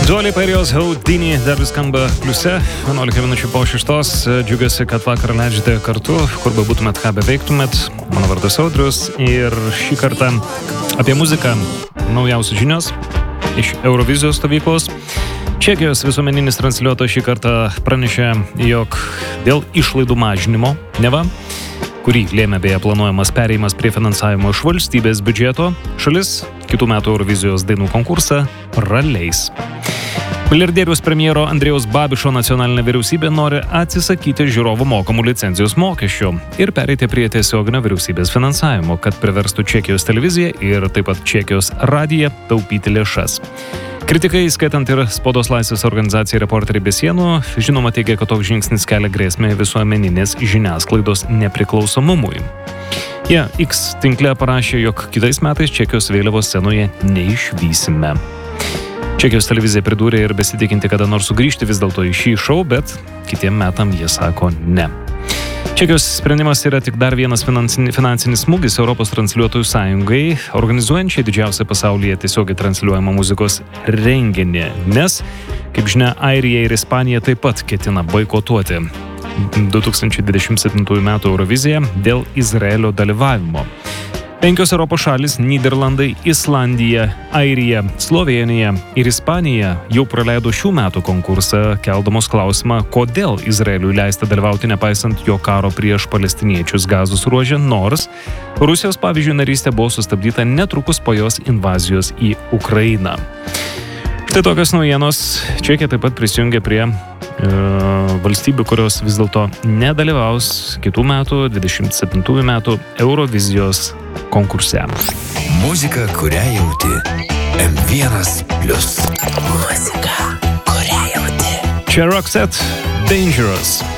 Dua Lipa ir jos Houdini dar vis skamba pliuse, 11 minučių po 6. Džiugiuosi, kad vakar leidžiate kartu, kur be būtumėt, ką beveiktumėt. Mano vardas Audrius ir šį kartą apie muziką naujausios žinios iš Eurovizijos stovyklos. Čekijos visuomeninis transliuotojas šį kartą pranešė, jog dėl išlaidų mažinimo, neva, kurį lėmė beje planuojamas perėjimas prie finansavimo iš valstybės biudžeto, šalis kitų metų Eurovizijos dainų konkursą praleis. Milijardieriaus premjero Andrėjaus Babišo nacionalinė vyriausybė nori atsisakyti žiūrovų mokamų licencijos mokesčių ir pereiti prie tiesioginio vyriausybės finansavimo, kad priverstų Čekijos televiziją ir taip pat Čekijos radiją taupyti lėšas. Kritikai, skaitant ir Spaudos laisvės organizacija Reporteriai be sienų, žinoma teigia, kad toks žingsnis kelia grėsmę visuomeninės žiniasklaidos nepriklausomumui. Jie X tinkle parašė, jog kitais metais Čekijos vėliavos scenoje neišvysime. Čekijos televizija pridūrė ir besitikinti kada nors sugrįžti vis dėlto į šį šou, bet kitiem metam jie sako ne. Čekijos sprendimas yra tik dar vienas finansinis smūgis Europos transliuotojų sąjungai, organizuojančiai didžiausią pasaulyje tiesiogiai transliuojamą muzikos renginį, nes, kaip žinia, Airija ir Ispanija taip pat ketina boikotuoti 2027 m. Euroviziją dėl Izraelio dalyvavimo. 5 Europos šalis – Nyderlandai, Islandija, Airija, Slovėnija ir Ispanija – jau praleido šių metų konkursą, keldamos klausimą, kodėl Izraeliui leista dalyvauti nepaisant jo karo prieš palestiniečius Gazos ruože, nors Rusijos, pavyzdžiui, narystė buvo sustabdyta netrukus po jos invazijos į Ukrainą. Štai tokios naujienos. Čekija taip pat prisijungė prie valstybių, kurios vis dėlto nedalyvaus kitų metų, 27 metų Eurovizijos konkurse. Muzika, kurią jauti. M1+. Muzika, kurią jauti. Čia Roxette, Dangerous.